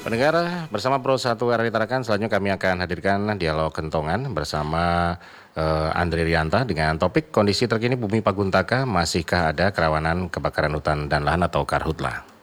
Pendengar, bersama Pro 1 RRI Tarakan, selanjutnya kami akan hadirkan dialog kentongan bersama Andre Rianta dengan topik kondisi terkini Bumi Paguntaka, masihkah ada kerawanan kebakaran hutan dan lahan atau karhutla.